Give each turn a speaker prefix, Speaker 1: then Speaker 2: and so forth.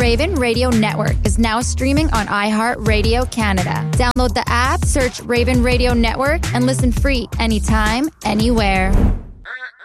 Speaker 1: Raven Radio Network is now streaming on iHeartRadio Canada. Download the app, search Raven Radio Network, and listen free anytime, anywhere.